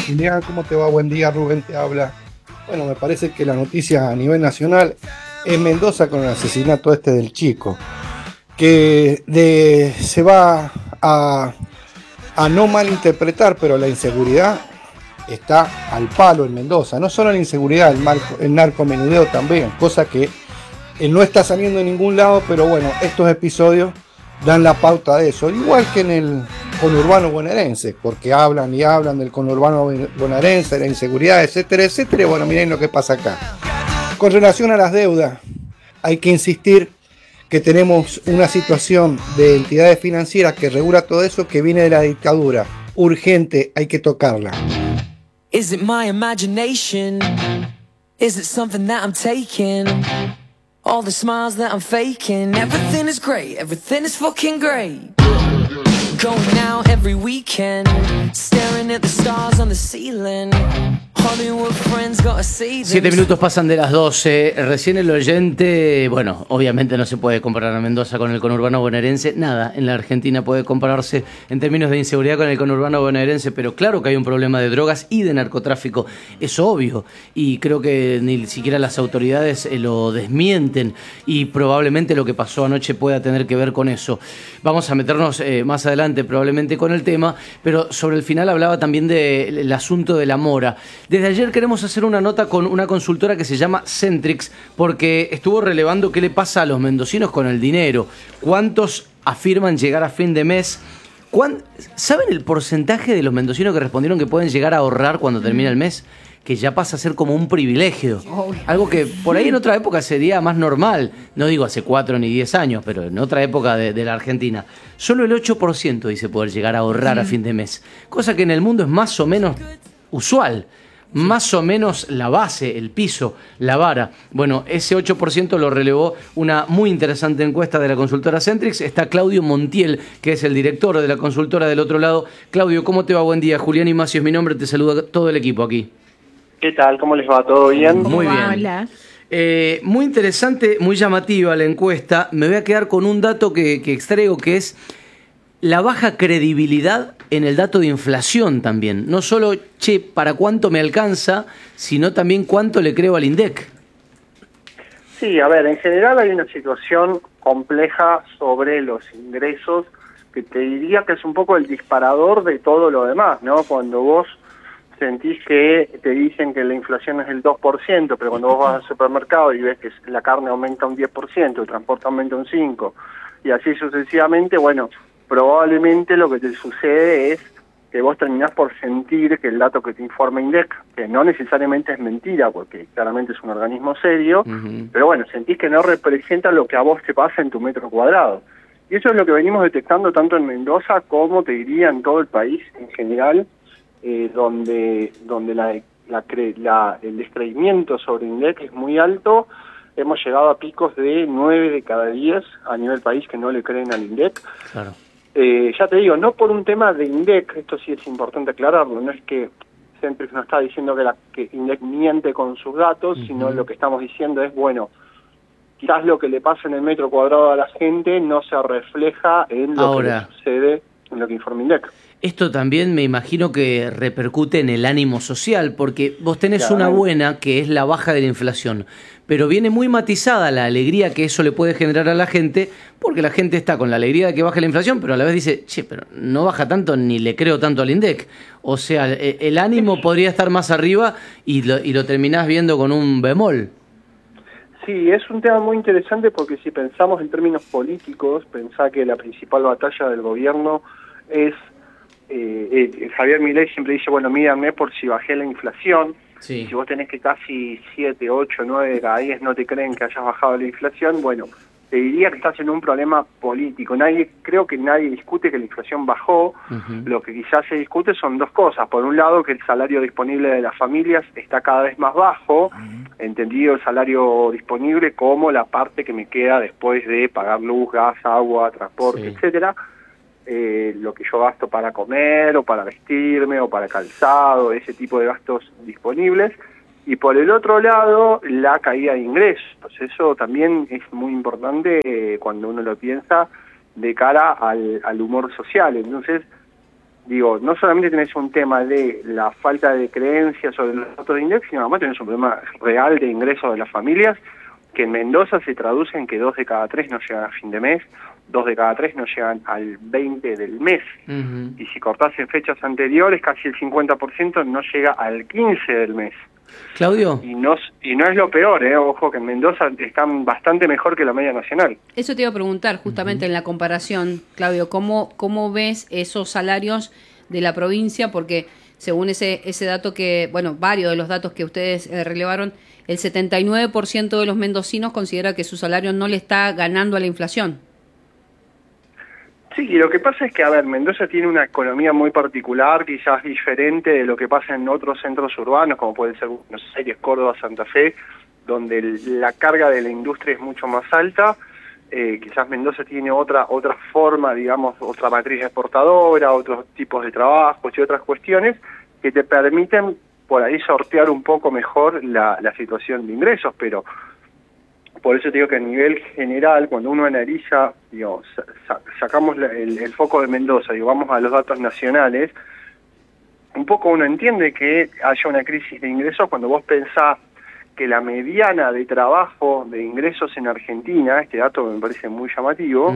Julián, ¿cómo te va? Buen día, Rubén te habla. Bueno, me parece que la noticia a nivel nacional es Mendoza con el asesinato este del chico, se va a no malinterpretar, pero la inseguridad está al palo en Mendoza. No solo la inseguridad, el narcomenudeo también, cosa que no está saliendo en ningún lado, pero bueno, estos episodios dan la pauta de eso, igual que en el conurbano bonaerense, porque hablan y hablan del conurbano bonaerense, la inseguridad, etcétera, etcétera. Y bueno, miren lo que pasa acá. Con relación a las deudas, hay que insistir que tenemos una situación de entidades financieras que regula todo eso, que viene de la dictadura. Urgente, hay que tocarla. Is it my imagination? Is it something that I'm taking? All the smiles that I'm faking. Everything is great, everything is fucking great. Going out every weekend, staring at the stars on the ceiling. Hollywood friends got a season. 7 minutos pasan de las 12. Recién el oyente, bueno, obviamente no se puede comparar a Mendoza con el conurbano bonaerense. Nada en la Argentina puede compararse en términos de inseguridad con el conurbano bonaerense, pero claro que hay un problema de drogas y de narcotráfico. Es obvio. Y creo que ni siquiera las autoridades lo desmienten. Y probablemente lo que pasó anoche pueda tener que ver con eso. Vamos a meternos más adelante probablemente con el tema, pero sobre el final hablaba también del asunto de la mora. Desde ayer queremos hacer una nota con una consultora que se llama Centrix, porque estuvo relevando qué le pasa a los mendocinos con el dinero. ¿Cuántos afirman llegar a fin de mes? ¿Saben el porcentaje de los mendocinos que respondieron que pueden llegar a ahorrar cuando termina el mes? Que ya pasa a ser como un privilegio. Algo que por ahí en otra época sería más normal. No digo hace 4 ni 10 años, pero en otra época de la Argentina. Solo el 8% dice poder llegar a ahorrar a fin de mes. Cosa que en el mundo es más o menos usual. Más o menos la base, el piso, la vara. Bueno, ese 8% lo relevó una muy interesante encuesta de la consultora Centrix. Está Claudio Montiel, que es el director de la consultora del otro lado. Claudio, ¿cómo te va? Buen día. Julián Imacio es mi nombre, te saluda todo el equipo aquí. ¿Qué tal? ¿Cómo les va? ¿Todo bien? Muy bien. Hola. Muy interesante, muy llamativa la encuesta. Me voy a quedar con un dato que extraigo, que es la baja credibilidad en el dato de inflación también. No solo, ¿para cuánto me alcanza?, sino también cuánto le creo al INDEC. Sí, a ver, en general hay una situación compleja sobre los ingresos que te diría que es un poco el disparador de todo lo demás, ¿no? Cuando vos sentís que te dicen que la inflación es el 2%, pero cuando vos vas al supermercado y ves que la carne aumenta un 10%, el transporte aumenta un 5%, y así sucesivamente, bueno, probablemente lo que te sucede es que vos terminás por sentir que el dato que te informa INDEC, que no necesariamente es mentira, porque claramente es un organismo serio, pero bueno, sentís que no representa lo que a vos te pasa en tu metro cuadrado. Y eso es lo que venimos detectando tanto en Mendoza como, te diría, en todo el país en general, donde el descreimiento sobre INDEC es muy alto. Hemos llegado a picos de 9 de cada 10 a nivel país que no le creen al INDEC. Claro. Ya te digo, no por un tema de INDEC, esto sí es importante aclararlo, no es que Centrix no está diciendo que INDEC miente con sus datos, sino lo que estamos diciendo es, bueno, quizás lo que le pasa en el metro cuadrado a la gente no se refleja en lo que le sucede en lo que informa INDEC. Esto también me imagino que repercute en el ánimo social, porque vos tenés una buena que es la baja de la inflación, pero viene muy matizada la alegría que eso le puede generar a la gente, porque la gente está con la alegría de que baje la inflación, pero a la vez dice, pero no baja tanto ni le creo tanto al INDEC. O sea, el ánimo podría estar más arriba y lo terminás viendo con un bemol. Sí, es un tema muy interesante porque si pensamos en términos políticos, pensá que la principal batalla del gobierno es Javier Milei siempre dice, bueno, mídanme por si bajé la inflación. Sí. Si vos tenés que casi 7, 8, 9 de cada 10 no te creen que hayas bajado la inflación, bueno, te diría que estás en un problema político. Creo que nadie discute que la inflación bajó. Lo que quizás se discute son dos cosas. Por un lado, que el salario disponible de las familias está cada vez más bajo, entendido el salario disponible como la parte que me queda después de pagar luz, gas, agua, transporte, etcétera. Lo que yo gasto para comer o para vestirme o para calzado, ese tipo de gastos disponibles. Y por el otro lado, la caída de ingresos. Eso también es muy importante cuando uno lo piensa de cara al humor social. Entonces, digo, no solamente tenés un tema de la falta de creencia sobre los datos de INDEC, sino además tenés un problema real de ingresos de las familias, que en Mendoza se traduce en que 2 de cada 3 no llegan a fin de mes, 2 de cada 3 no llegan al 20 del mes. Y si cortás en fechas anteriores, casi el 50% no llega al 15 del mes. Claudio. Y no es lo peor, ojo, que en Mendoza están bastante mejor que la media nacional. Eso te iba a preguntar justamente en la comparación, Claudio, ¿cómo ves esos salarios de la provincia? Porque según ese dato que, bueno, varios de los datos que ustedes relevaron, el 79% de los mendocinos considera que su salario no le está ganando a la inflación. Sí, y lo que pasa es que, a ver, Mendoza tiene una economía muy particular, quizás diferente de lo que pasa en otros centros urbanos, como puede ser Buenos Aires, Córdoba, Santa Fe, donde la carga de la industria es mucho más alta. Quizás Mendoza tiene otra forma, digamos, otra matriz exportadora, otros tipos de trabajos y otras cuestiones que te permiten por ahí sortear un poco mejor la situación de ingresos, pero por eso te digo que a nivel general, cuando uno analiza, digo, sacamos el foco de Mendoza y vamos a los datos nacionales, un poco uno entiende que haya una crisis de ingresos cuando vos pensás que la mediana de trabajo de ingresos en Argentina, este dato me parece muy llamativo,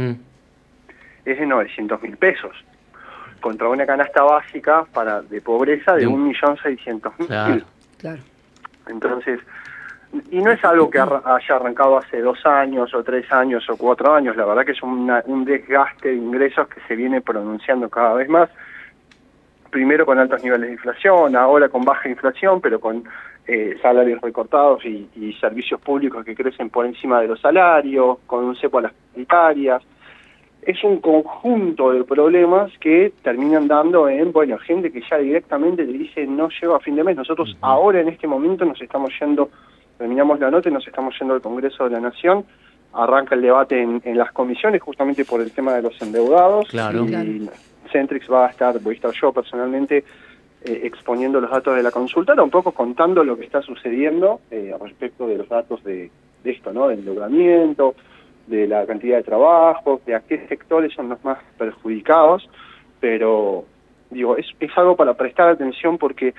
es de 900.000 pesos, contra una canasta básica de pobreza de 1.600.000. Claro. Entonces, y no es algo que haya arrancado hace 2 años, o 3 años, o 4 años, la verdad que es un desgaste de ingresos que se viene pronunciando cada vez más, primero con altos niveles de inflación, ahora con baja inflación, pero con salarios recortados y servicios públicos que crecen por encima de los salarios, con un cepo a las paritarias. Es un conjunto de problemas que terminan dando en, bueno, gente que ya directamente te dice no llego a fin de mes. Nosotros ahora en este momento nos estamos yendo, terminamos la nota y nos estamos yendo al Congreso de la Nación, arranca el debate en las comisiones justamente por el tema de los endeudados. Claro. Y Centrix voy a estar yo personalmente exponiendo los datos de la consultora, un poco contando lo que está sucediendo respecto de los datos de esto, ¿no? De endeudamiento, de la cantidad de trabajos, de a qué sectores son los más perjudicados, pero digo, es algo para prestar atención porque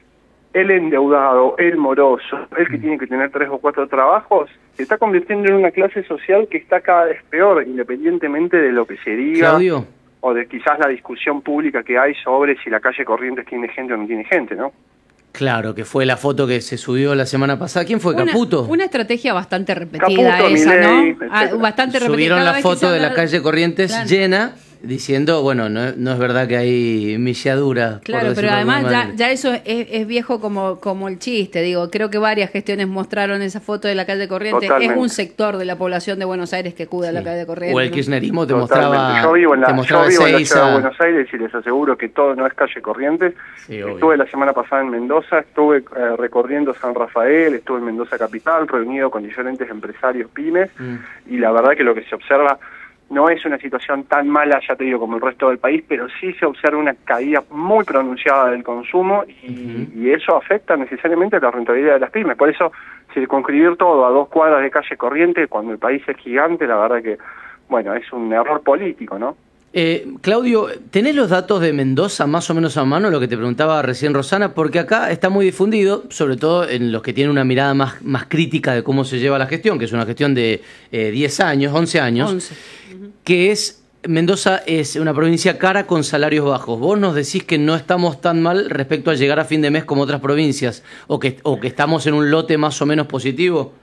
el endeudado, el moroso, el que tiene que tener 3 o 4 trabajos, se está convirtiendo en una clase social que está cada vez peor, independientemente de lo que se diga, Claudio, o de quizás la discusión pública que hay sobre si la calle Corrientes tiene gente o no tiene gente, ¿no? claro, que fue la foto que se subió la semana pasada. ¿Quién fue? ¿Caputo? Una estrategia bastante repetida Caputo, esa, Milei, ¿no? Bastante repetida. Subieron Cada la vez que foto se de la habla- calle Corrientes Claro. llena, diciendo, bueno, no es verdad que hay milladura. Claro, pero además ya eso es viejo como el chiste, digo, creo que varias gestiones mostraron esa foto de la calle Corrientes. Totalmente. Es un sector de la población de Buenos Aires que acude a la calle Corrientes. O el ¿no? kirchnerismo te Totalmente. mostraba, Yo vivo en la ciudad de Ezeiza. Buenos Aires y les aseguro que todo no es calle Corrientes. Sí, obvio. Estuve la semana pasada en Mendoza, estuve recorriendo San Rafael, estuve en Mendoza Capital, reunido con diferentes empresarios pymes, y la verdad que lo que se observa no es una situación tan mala, ya te digo, como el resto del país, pero sí se observa una caída muy pronunciada del consumo y eso afecta necesariamente a la rentabilidad de las pymes. Por eso, circunscribir todo a 2 cuadras de calle Corriente, cuando el país es gigante, la verdad que, bueno, es un error político, ¿no? Claudio, ¿tenés los datos de Mendoza más o menos a mano, lo que te preguntaba recién Rosana? Porque acá está muy difundido, sobre todo en los que tienen una mirada más crítica de cómo se lleva la gestión, que es una gestión de 10 años, 11 años, 11. que es, Mendoza es una provincia cara con salarios bajos. Vos nos decís que no estamos tan mal respecto a llegar a fin de mes como otras provincias, o que estamos en un lote más o menos positivo.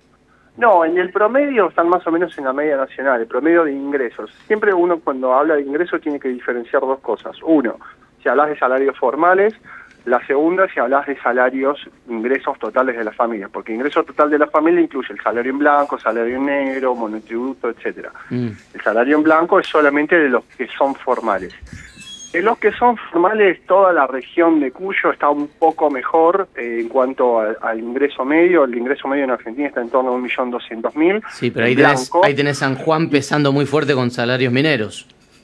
No, en el promedio están más o menos en la media nacional, el promedio de ingresos. Siempre uno cuando habla de ingresos tiene que diferenciar 2 cosas. Uno, si hablas de salarios formales. La segunda, si hablas de salarios, ingresos totales de las familias, porque ingreso total de la familia incluye el salario en blanco, salario en negro, monotributo, etcétera. El salario en blanco es solamente de los que son formales. En los que son formales, toda la región de Cuyo está un poco mejor en cuanto al ingreso medio. El ingreso medio en Argentina está en torno a 1.200.000. Sí, pero En ahí tenés San Juan pesando muy fuerte con salarios mineros.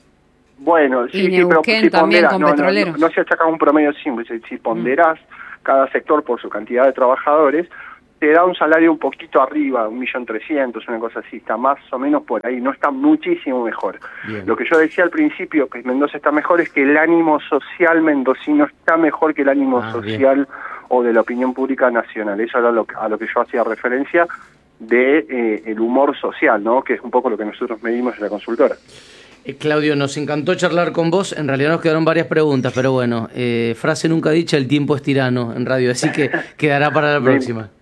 Bueno, sí, Y pero Neuquén si también ponderás, con no petroleros. se achaca un promedio simple, si ponderás cada sector por su cantidad de trabajadores, te da un salario un poquito arriba, 1.300.000, una cosa así, está más o menos por ahí, no está muchísimo mejor. Bien. Lo que yo decía al principio, que Mendoza está mejor, es que el ánimo social mendocino está mejor que el ánimo social o de la opinión pública nacional. Eso era a lo que yo hacía referencia de el humor social, ¿no? Que es un poco lo que nosotros medimos en la consultora. Claudio, nos encantó charlar con vos. En realidad nos quedaron varias preguntas, pero bueno, frase nunca dicha, el tiempo es tirano en radio, así que quedará para la próxima.